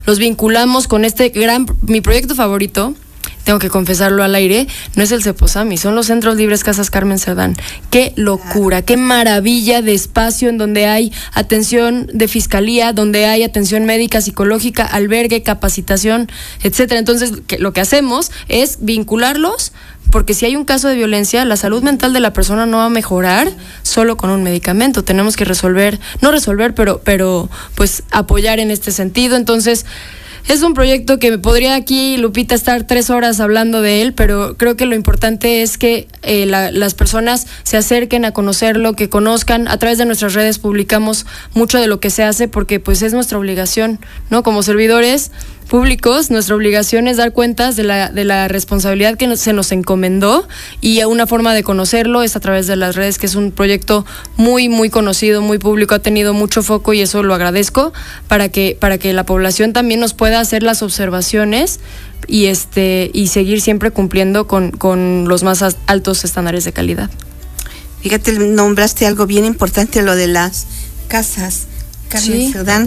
los vinculamos con mi proyecto favorito. Tengo que confesarlo al aire, no es el Ceposami, son los Centros Libres Casas Carmen Cerdán. Qué locura, qué maravilla de espacio en donde hay atención de fiscalía, donde hay atención médica, psicológica, albergue, capacitación, etcétera. Entonces, lo que hacemos es vincularlos, porque si hay un caso de violencia, la salud mental de la persona no va a mejorar solo con un medicamento. Tenemos que pero pues apoyar en este sentido. Entonces, es un proyecto que me podría aquí, Lupita, estar 3 horas hablando de él, pero creo que lo importante es que las personas se acerquen a conocerlo, que conozcan. A través de nuestras redes publicamos mucho de lo que se hace, porque pues es nuestra obligación, ¿no? Como servidores públicos, nuestra obligación es dar cuentas de la responsabilidad que se nos encomendó, y una forma de conocerlo es a través de las redes, que es un proyecto muy, muy conocido, muy público, ha tenido mucho foco, y eso lo agradezco, para que la población también nos pueda hacer las observaciones y seguir siempre cumpliendo con los más altos estándares de calidad. Fíjate, nombraste algo bien importante, lo de las casas Carmen Cerdán.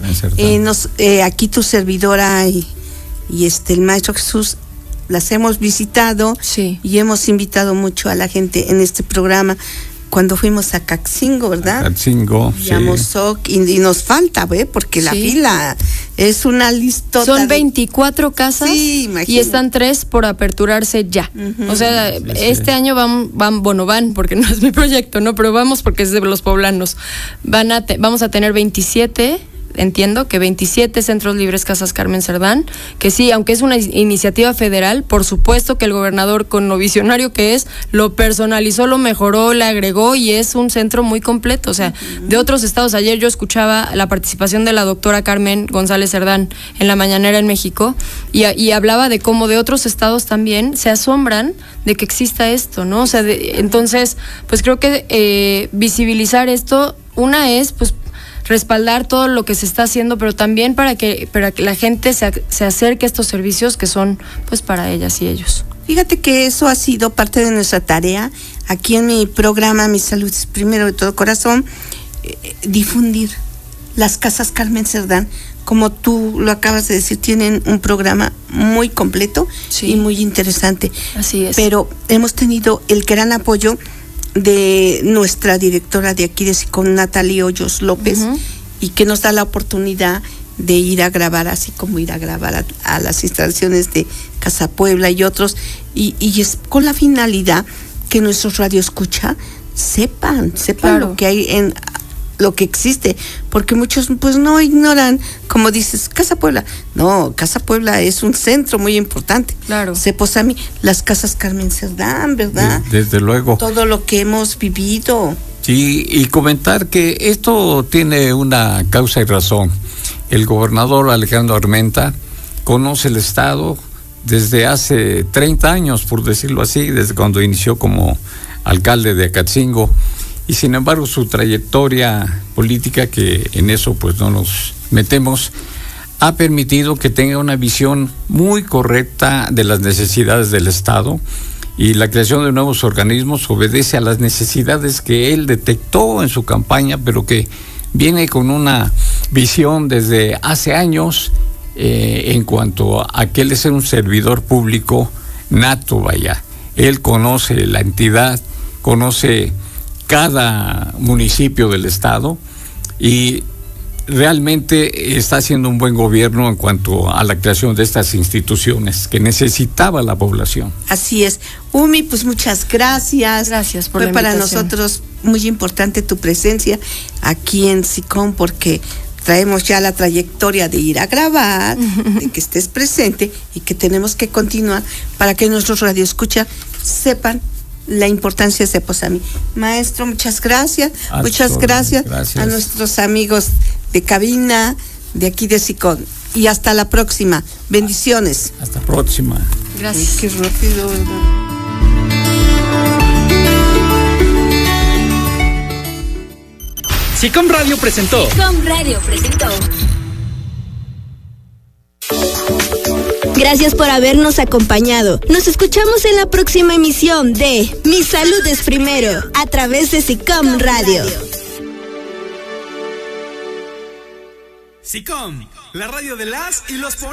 Aquí tu servidora y el maestro Jesús las hemos visitado, y hemos invitado mucho a la gente en este programa cuando fuimos a Caxingo, ¿verdad? Caxingo, y a Mozoc, y nos falta, porque la fila es una listota. Son 24 casas, y están 3 por aperturarse ya. Uh-huh. O sea, este año van, porque no es mi proyecto, ¿no? Pero vamos porque es de los poblanos. Vamos a tener 27. Entiendo que 27 Centros Libres Casas Carmen Cerdán, que sí, aunque es una iniciativa federal, por supuesto que el gobernador, con lo visionario que es, lo personalizó, lo mejoró, le agregó, y es un centro muy completo. O sea, de otros estados. Ayer yo escuchaba la participación de la doctora Carmen González Cerdán en la mañanera en México, y hablaba de cómo de otros estados también se asombran de que exista esto, ¿no? O sea, entonces, pues creo que visibilizar esto, una es, pues, respaldar todo lo que se está haciendo, pero también para que la gente se acerque a estos servicios que son, pues, para ellas y ellos. Fíjate que eso ha sido parte de nuestra tarea aquí en mi programa Mi Salud es Primero de todo corazón, difundir las casas Carmen Cerdán. Como tú lo acabas de decir, tienen un programa muy completo y muy interesante. Así es. Pero hemos tenido el gran apoyo de nuestra directora de aquí de SICOM, Natalie Hoyos López, y que nos da la oportunidad de ir a grabar, así como ir a grabar a las instalaciones de Casa Puebla y otros, y es con la finalidad que nuestros radioescucha sepan lo que hay lo que existe, porque muchos pues no ignoran, como dices, Casa Puebla. No, Casa Puebla es un centro muy importante. Claro. Ceposami, las casas Carmen Cerdán, ¿verdad? Desde luego. Todo lo que hemos vivido. Sí, y comentar que esto tiene una causa y razón. El gobernador Alejandro Armenta conoce el estado desde hace 30 años, por decirlo así, desde cuando inició como alcalde de Acatzingo. Y sin embargo su trayectoria política, que en eso pues no nos metemos, ha permitido que tenga una visión muy correcta de las necesidades del Estado, y la creación de nuevos organismos obedece a las necesidades que él detectó en su campaña, pero que viene con una visión desde hace años en cuanto a que él es un servidor público nato, vaya. Él conoce la entidad, conoce cada municipio del estado, y realmente está haciendo un buen gobierno en cuanto a la creación de estas instituciones que necesitaba la población. Así es. Umi, pues muchas gracias. Gracias por la invitación. Para nosotros muy importante tu presencia aquí en SICOM, porque traemos ya la trayectoria de ir a grabar, de que estés presente, y que tenemos que continuar para que nuestros radioescuchas sepan la importancia de Ceposami. Maestro, muchas gracias. Muchas gracias a nuestros amigos de cabina de aquí de SICOM. Y hasta la próxima. Bendiciones. Hasta la próxima. Gracias. Ay, qué rápido, ¿verdad? SICOM Radio presentó. Gracias por habernos acompañado. Nos escuchamos en la próxima emisión de Mi Salud es Primero, a través de SICOM Radio. SICOM, la radio de las y los